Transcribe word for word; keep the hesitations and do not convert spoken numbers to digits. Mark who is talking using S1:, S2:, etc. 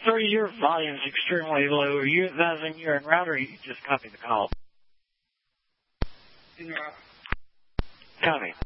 S1: three, your volume's extremely low. Are you advising you're en route or you just copy the call?
S2: En route.
S1: Copy.